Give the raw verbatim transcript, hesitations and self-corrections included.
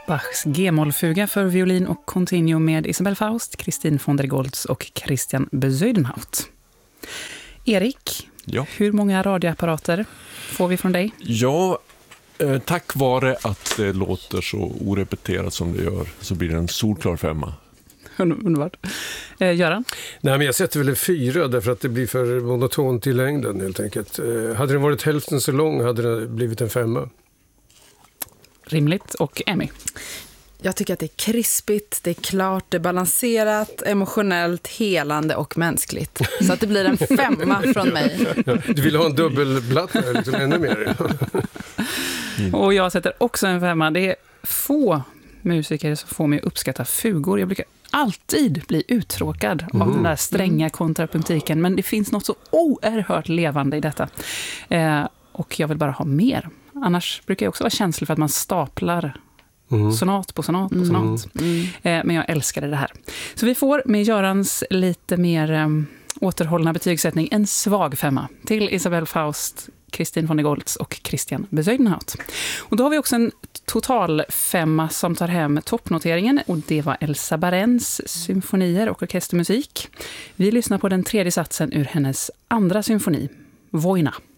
Bachs G-mollfuga för violin och continuo med Isabelle Faust, Kristin von der Goltz och Christian Bezuidenhout. Erik, ja. Hur många radioapparater får vi från dig? Ja, eh, tack vare att det låter så orepeterat som det gör så blir det en solklar femma. Underbart. Eh, Göran? Nej, men jag sätter väl en fyra därför att det blir för monotont i längden helt enkelt. Eh, hade den varit hälften så lång hade det blivit en femma. Rimligt. Och Emmy? Jag tycker att det är krispigt, det är klart, det är balanserat, emotionellt, helande och mänskligt. Så att det blir en femma från mig. Du vill ha en dubbelplatta, liksom ännu mer. Mm. Och jag sätter också en femma. Det är få musiker som får mig att uppskatta fugor. Jag brukar alltid bli uttråkad mm. av den där stränga kontrapunktiken. Men det finns något så oerhört levande i detta. Eh, och jag vill bara ha mer. Annars brukar jag också vara känslig för att man staplar mm. sonat på sonat på sonat. Mm. Eh, men jag älskade det här. Så vi får med Görans lite mer eh, återhållna betygssättning en svag femma till Isabelle Faust, Kristin von der Goltz och Christian Bezuidenhout. Och då har vi också en total femma som tar hem toppnoteringen och det var Elsa Barens symfonier och orkestermusik. Vi lyssnar på den tredje satsen ur hennes andra symfoni, Vojna.